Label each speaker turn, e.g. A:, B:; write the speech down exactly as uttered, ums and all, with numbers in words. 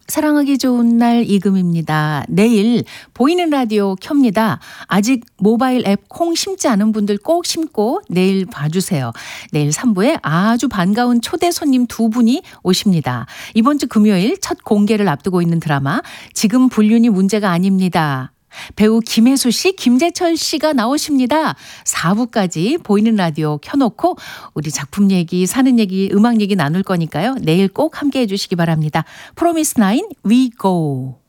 A: 사랑하기 좋은 날 이금입니다. 내일 보이는 라디오 켭니다. 아직 모바일 앱 콩 심지 않은 분들 꼭 심고 내일 봐주세요. 내일 삼 부에 아주 반가운 초대 손님 두 분이 오십니다. 이번 주 금요일 첫 공개를 앞두고 있는 드라마 지금 불륜이 문제가 아닙니다. 배우 김혜수 씨, 김재철 씨가 나오십니다. 사 부까지 보이는 라디오 켜놓고 우리 작품 얘기, 사는 얘기, 음악 얘기 나눌 거니까요. 내일 꼭 함께해 주시기 바랍니다. 프로미스 나인, We Go.